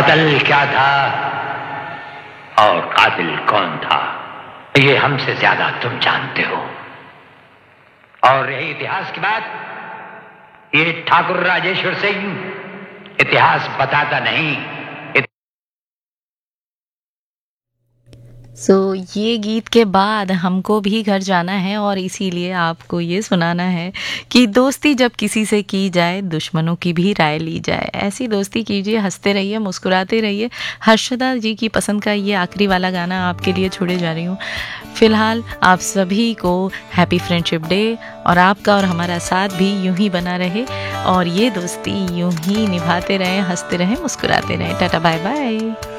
कत्ल क्या था और कातिल कौन था, ये हमसे ज्यादा तुम जानते हो। और यही इतिहास की बात, ये ठाकुर राजेश्वर सिंह इतिहास बताता नहीं। ये गीत के बाद हमको भी घर जाना है और इसीलिए आपको ये सुनाना है कि दोस्ती जब किसी से की जाए दुश्मनों की भी राय ली जाए। ऐसी दोस्ती कीजिए, हंसते रहिए, मुस्कुराते रहिए। हर्षदा जी की पसंद का ये आखिरी वाला गाना आपके लिए छोड़े जा रही हूँ। फिलहाल आप सभी को हैप्पी फ्रेंडशिप डे, और आपका और हमारा साथ भी यूं ही बना रहे और ये दोस्ती यूं ही निभाते रहें, हंसते रहें, मुस्कुराते रहें। Tata bye bye.